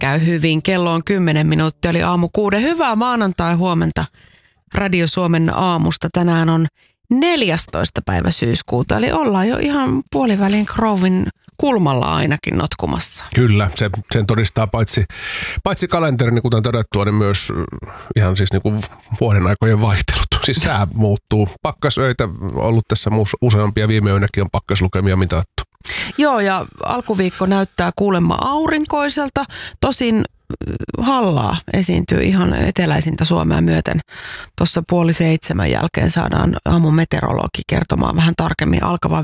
käy hyvin. Kello on 10 minuuttia, eli aamu 6. Hyvää maanantai-huomenta Radio Suomen aamusta. Tänään on 14. päivä syyskuuta, eli ollaan jo ihan puolivälin Krouvin kulmalla ainakin notkumassa. Kyllä, sen todistaa paitsi kalenteri, niin kuten todettua, niin myös ihan siis niin kuin vuoden aikojen vaihtelut. Siis sää muuttuu. Pakkasöitä ollut tässä useampia, viime yönäkin on pakkaslukemia mitattu. Joo, ja alkuviikko näyttää kuulemma aurinkoiselta. Tosin hallaa esiintyy ihan eteläisintä Suomea myöten. Tuossa 6:30 jälkeen saadaan aamun meteorologi kertomaan vähän tarkemmin alkavaa